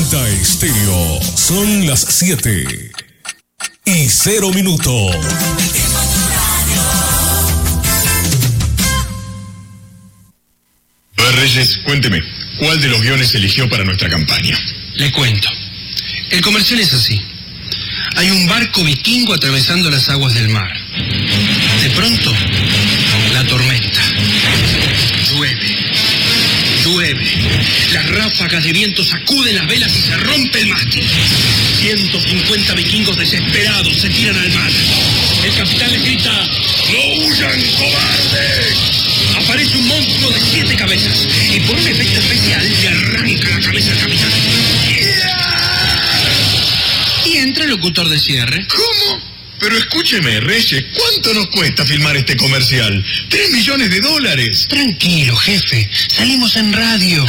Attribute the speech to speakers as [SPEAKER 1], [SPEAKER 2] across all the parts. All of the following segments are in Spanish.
[SPEAKER 1] Delta Estéreo. Son las 7:00.
[SPEAKER 2] A ver, Reyes, cuénteme, ¿cuál de los guiones eligió para nuestra campaña?
[SPEAKER 3] Le cuento. El comercial es así. Hay un barco vikingo atravesando las aguas del mar. De pronto, la tormenta. Llueve. Las ráfagas de viento sacuden las velas y se rompe el mástil. 150 vikingos desesperados se tiran al mar. El capitán les grita: ¡no huyan, cobardes! Aparece un monstruo de 7 cabezas y por un efecto especial le arranca la cabeza al capitán. Y entra el locutor de cierre.
[SPEAKER 2] ¿Cómo? Pero escúcheme, Reyes, ¿cuánto nos cuesta filmar este comercial? $3 millones.
[SPEAKER 3] Tranquilo, jefe. Salimos en radio.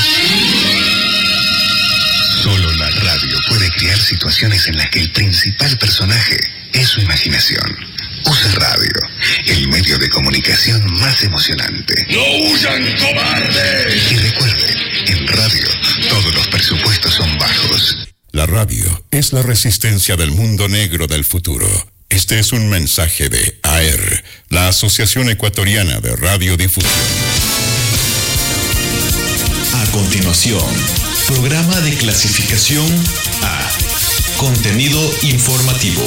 [SPEAKER 4] Solo la radio puede crear situaciones en las que el principal personaje es su imaginación. Use radio, el medio de comunicación más emocionante.
[SPEAKER 2] ¡No huyan, cobardes!
[SPEAKER 4] Y recuerde, en radio todos los presupuestos son bajos.
[SPEAKER 1] La radio es la resistencia del mundo negro del futuro. Este es un mensaje de AER, la Asociación Ecuatoriana de Radiodifusión.
[SPEAKER 5] A continuación, programa de clasificación A. Contenido informativo.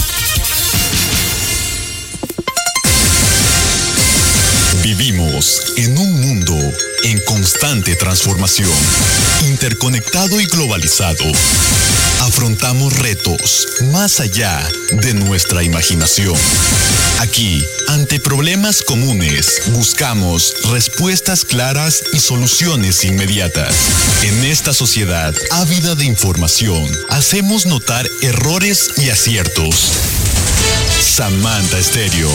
[SPEAKER 5] Vivimos en un mundo en constante transformación, interconectado y globalizado. Afrontamos retos más allá de nuestra imaginación. Aquí, ante problemas comunes, buscamos respuestas claras y soluciones inmediatas. En esta sociedad ávida de información, hacemos notar errores y aciertos. Samantha Estéreo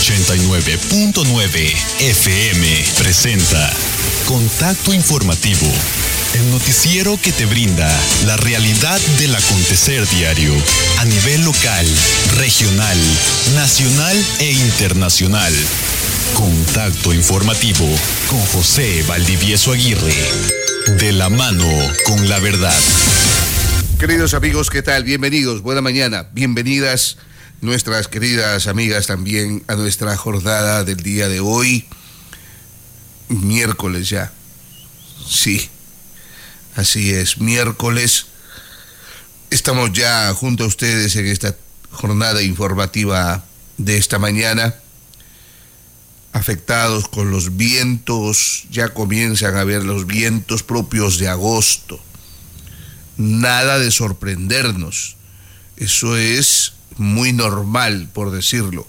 [SPEAKER 5] 89.9 FM presenta Contacto Informativo, el noticiero que te brinda la realidad del acontecer diario a nivel local, regional, nacional e internacional. Contacto Informativo con José Valdivieso Aguirre, de la mano con la verdad.
[SPEAKER 6] Queridos amigos, ¿qué tal? Bienvenidos, buena mañana, bienvenidas nuestras queridas amigas también a nuestra jornada del día de hoy, miércoles ya. Sí, así es, miércoles. Estamos ya junto a ustedes en esta jornada informativa de esta mañana, afectados con los vientos. Ya comienzan a ver los vientos propios de agosto. Nada de sorprendernos, eso es muy normal, por decirlo,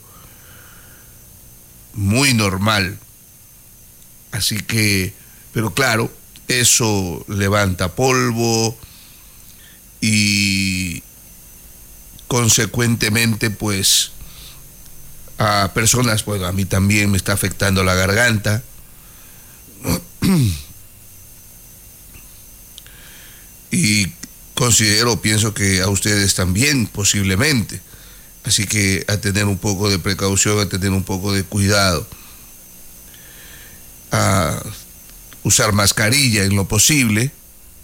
[SPEAKER 6] muy normal. Así que, pero claro, eso levanta polvo y consecuentemente pues a personas, bueno, a mí también me está afectando la garganta. Y pienso que a ustedes también posiblemente. Así que a tener un poco de precaución, a tener un poco de cuidado, a usar mascarilla en lo posible,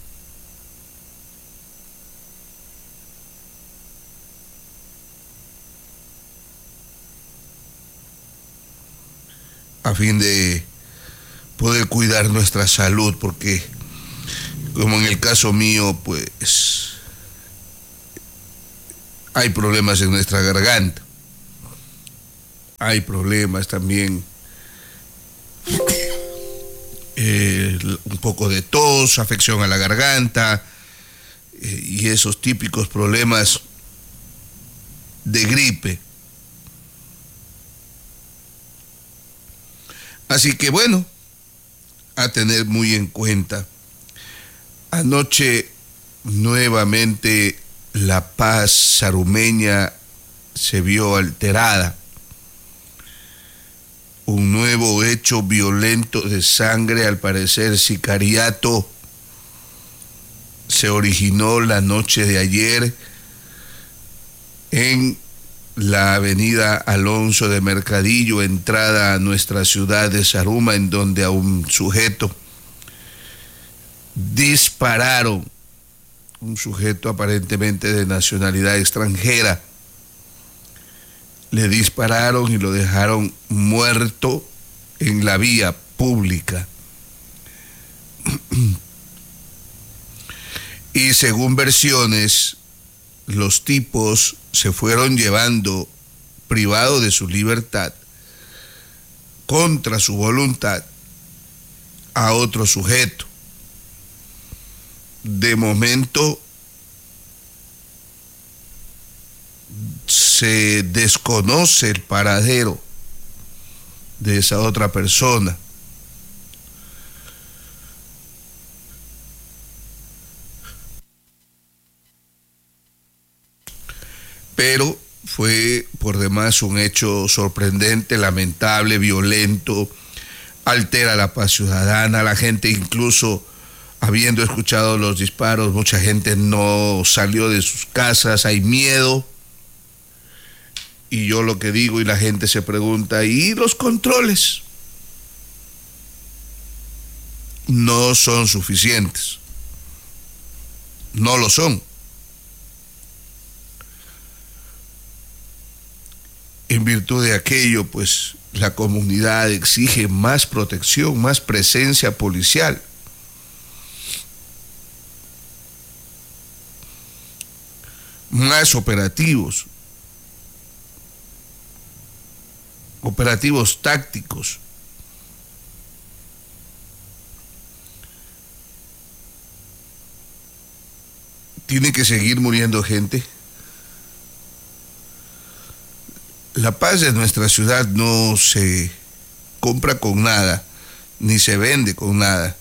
[SPEAKER 6] a fin de poder cuidar nuestra salud, porque como en el caso mío, pues hay problemas en nuestra garganta, hay problemas también, un poco de tos, afección a la garganta, y esos típicos problemas de gripe. Así que bueno, a tener muy en cuenta. Anoche nuevamente la paz sarumeña se vio alterada. Un nuevo hecho violento de sangre, al parecer sicariato, se originó la noche de ayer en la avenida Alonso de Mercadillo, entrada a nuestra ciudad de Zaruma, en donde a un sujeto dispararon un sujeto aparentemente de nacionalidad extranjera. Le dispararon y lo dejaron muerto en la vía pública. Y según versiones, los tipos se fueron llevando, privado de su libertad, contra su voluntad, a otro sujeto. De momento se desconoce el paradero de esa otra persona. Pero fue por demás un hecho sorprendente, lamentable, violento, altera la paz ciudadana. La gente, incluso habiendo escuchado los disparos, mucha gente no salió de sus casas, hay miedo. Y yo lo que digo, y la gente se pregunta, ¿y los controles? No son suficientes. No lo son. En virtud de aquello, pues, la comunidad exige más protección, más presencia policial. Más operativos tácticos. Tiene que seguir muriendo gente. La paz de nuestra ciudad no se compra con nada, ni se vende con nada.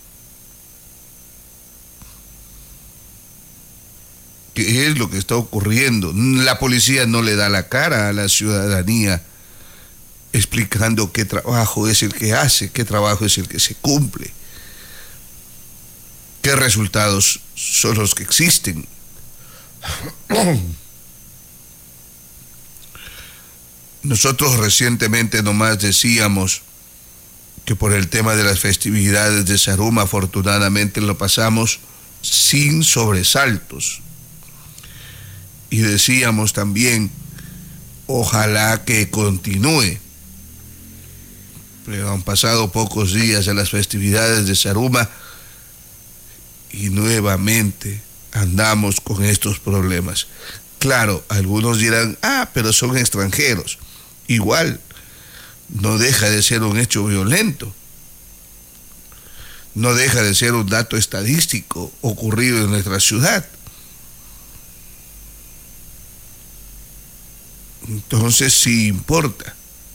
[SPEAKER 6] ¿Qué es lo que está ocurriendo? La policía no le da la cara a la ciudadanía explicando qué trabajo es el que hace, qué trabajo es el que se cumple, qué resultados son los que existen. Nosotros recientemente nomás decíamos que por el tema de las festividades de Zaruma afortunadamente lo pasamos sin sobresaltos. Y decíamos también, ojalá que continúe. Pero han pasado pocos días de las festividades de Zaruma y nuevamente andamos con estos problemas. Claro, algunos dirán, pero son extranjeros. Igual, no deja de ser un hecho violento. No deja de ser un dato estadístico ocurrido en nuestra ciudad. Entonces sí importa.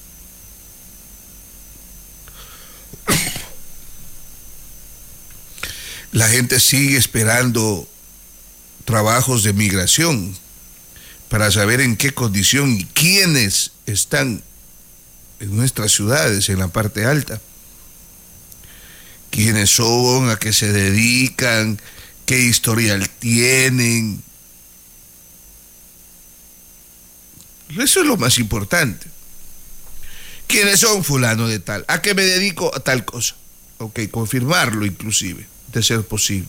[SPEAKER 6] La gente sigue esperando trabajos de migración para saber en qué condición y quiénes están en nuestras ciudades, en la parte alta. Quiénes son, a qué se dedican, qué historial tienen. Eso es lo más importante. ¿Quiénes son fulano de tal? ¿A qué me dedico? A tal cosa. Ok, confirmarlo inclusive, de ser posible.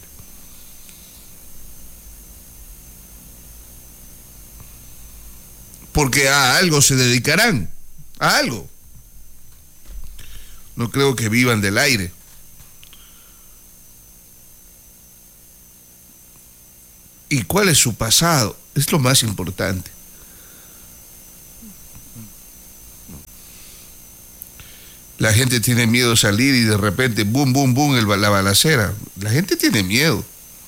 [SPEAKER 6] Porque a algo se dedicarán, a algo. No creo que vivan del aire. ¿Y cuál es su pasado? Es lo más importante. La gente tiene miedo de salir y de repente, boom, boom, boom, la balacera. La gente tiene miedo.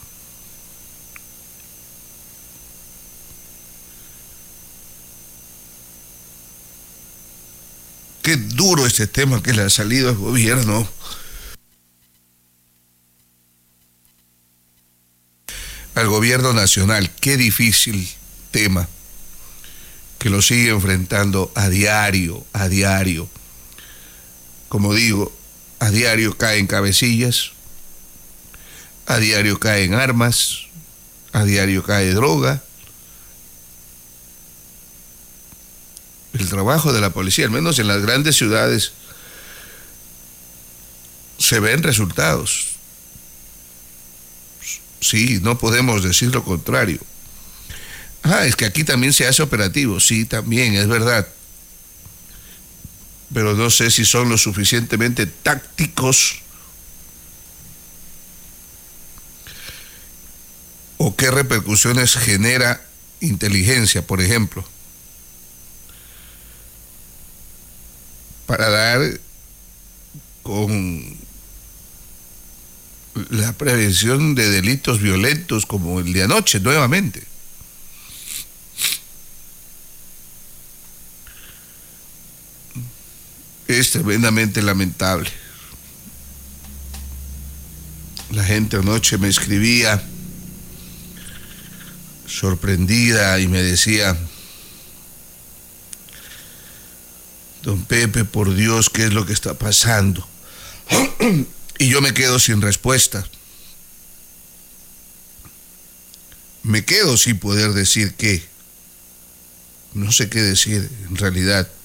[SPEAKER 6] Qué duro este tema que le ha salido al gobierno. Al gobierno nacional, qué difícil tema que lo sigue enfrentando a diario, a diario. Como digo, a diario caen cabecillas, a diario caen armas, a diario cae droga. El trabajo de la policía, al menos en las grandes ciudades, se ven resultados. Sí, no podemos decir lo contrario. Es que aquí también se hace operativo. Sí, también, es verdad. Pero no sé si son lo suficientemente tácticos o qué repercusiones genera inteligencia, por ejemplo, para dar con la prevención de delitos violentos como el de anoche, nuevamente. Es tremendamente lamentable. La gente anoche me escribía sorprendida y me decía: don Pepe, por Dios, ¿qué es lo que está pasando? Y yo me quedo sin respuesta. Me quedo sin poder decir qué. No sé qué decir, en realidad.